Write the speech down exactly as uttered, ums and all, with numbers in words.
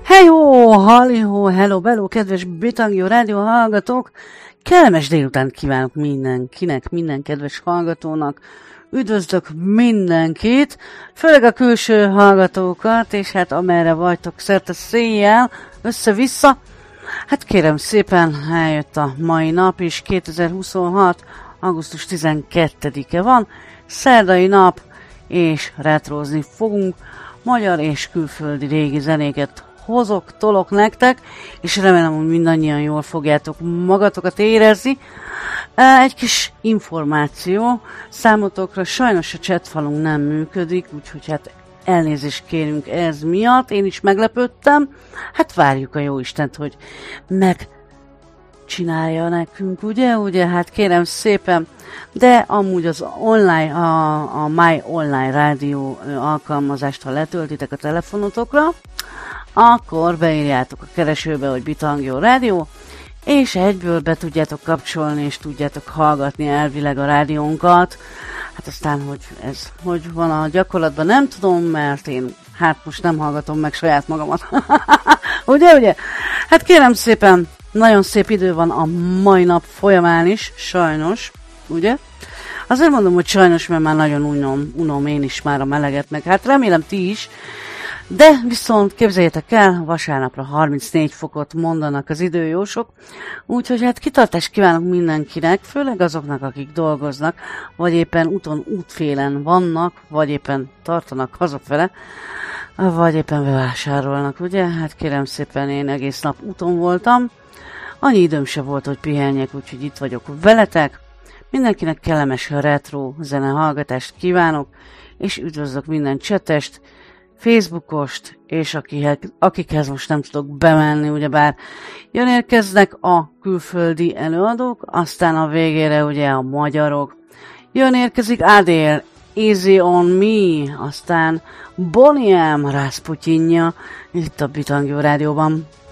Hejhó, halihó, hello, bello, kedves Britannió rádió hallgatók! Kellemes délután kívánok mindenkinek, minden kedves hallgatónak. Üdvözlök mindenkit, főleg a külső hallgatókat, és hát amerre vagytok szerte széjjel, össze-vissza. Hát kérem szépen, eljött a mai nap is, kétezer-huszonhat. augusztus tizenkettedike van, szerdai nap, és retrózni fogunk. Magyar és külföldi régi zenéket hozok, tolok nektek, és remélem, hogy mindannyian jól fogjátok magatokat érezni. Egy kis információ számotokra, sajnos a chatfalunk nem működik, úgyhogy hát elnézést kérünk ez miatt, én is meglepődtem. Hát várjuk a jóistent, hogy megcsinálja nekünk, ugye, ugye, hát kérem szépen, de amúgy az online, a, a My Online rádió alkalmazást, ha letöltitek a telefonotokra, akkor beírjátok a keresőbe, hogy Bitangjó Rádió, és egyből be tudjátok kapcsolni, és tudjátok hallgatni elvileg a rádiónkat. Hát aztán, hogy ez hogy van a gyakorlatban, nem tudom, mert én hát most nem hallgatom meg saját magamat. ugye, ugye? Hát kérem szépen, nagyon szép idő van a mai nap folyamán is, sajnos, ugye? Azért mondom, hogy sajnos, mert már nagyon unom, unom én is már a meleget, meg hát remélem ti is. De viszont képzeljétek el, vasárnapra harmincnégy fokot mondanak az időjósok, úgyhogy hát kitartást kívánok mindenkinek, főleg azoknak, akik dolgoznak, vagy éppen úton, útfélen vannak, vagy éppen tartanak hazafele, vagy éppen bevásárolnak, ugye? Hát kérem szépen, én egész nap úton voltam, annyi időm se volt, hogy pihenjek, úgyhogy itt vagyok veletek. Mindenkinek kellemes retro zene hallgatást kívánok, és üdvözlök minden csetest, Facebookost, és akikhez, akikhez most nem tudok bemenni, ugyebár jön érkeznek a külföldi előadók, aztán a végére ugye a magyarok. Jön érkezik Adele, Easy on Me, aztán Boney M, Rasputinja, itt a Bitangjó Rádióban.